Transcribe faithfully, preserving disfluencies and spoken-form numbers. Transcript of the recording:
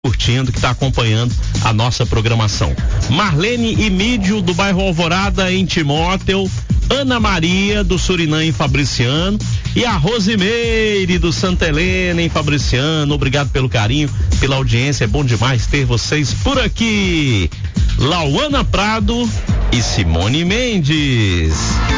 curtindo, que está acompanhando a nossa programação. Marlene e Mídio, do bairro Alvorada, em Timóteo. Ana Maria, do Surinã, em Fabriciano, e a Rosimeire, do Santa Helena, em Fabriciano. Obrigado pelo carinho, pela audiência, é bom demais ter vocês por aqui. Lauana Prado e Simone Mendes.